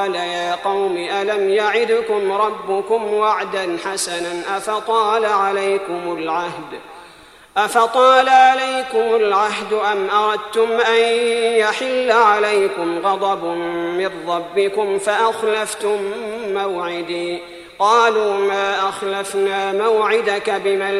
قال يا قوم ألم يعدكم ربكم وعدا حسنا أفطال عليكم العهد أم أردتم أن يحل عليكم غضب من ربكم فأخلفتم موعدي قالوا ما أخلفنا موعدك